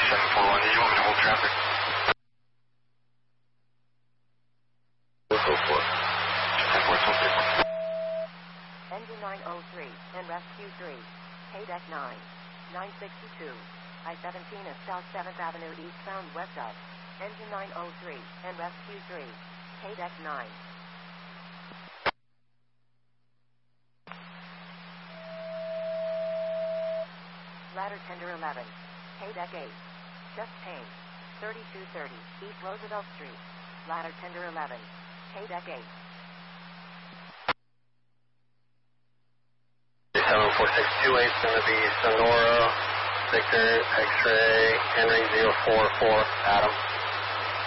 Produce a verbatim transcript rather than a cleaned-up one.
seven four one, did you want me to hold traffic? We'll go for it. ten four, ten four. Engine nine oh three, and rescue three. K D E C nine. nine sixty-two. I seventeen is South seventh Avenue eastbound west of. Engine nine oh three, and rescue three. K D E C nine. Ladder tender eleven. K D E C eight. Just Payne. thirty-two thirty, East Roosevelt Street. Ladder tender eleven. K D E C eight. seven four six two eight is going to be Sonora, Victor, X-ray, Henry zero four four, Adam.